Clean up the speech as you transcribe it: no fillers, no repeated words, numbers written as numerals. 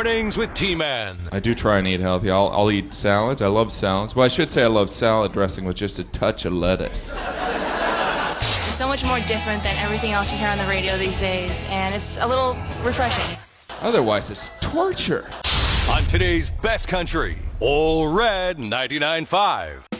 Mornings with T-Man. I do try and eat healthy. I'll eat salads. I love salads. Well, I should say I love salad dressing with just a touch of lettuce. It's so much more different than everything else you hear on the radio these days, and it's a little refreshing. Otherwise, it's torture. On today's Best Country, Ole Red 99.5.